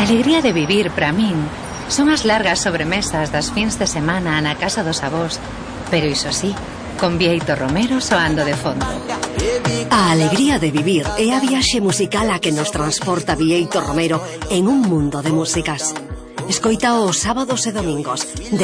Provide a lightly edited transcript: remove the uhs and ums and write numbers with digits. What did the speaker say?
alegría de vivir, para min, son as largas sobremesas das fins de semana na casa dos avós, pero iso sí, con Bieito Romero soando de fondo. A alegría de vivir é a viaxe musical a que nos transporta Bieito Romero en un mundo de músicas. Escoita os sábados e domingos, de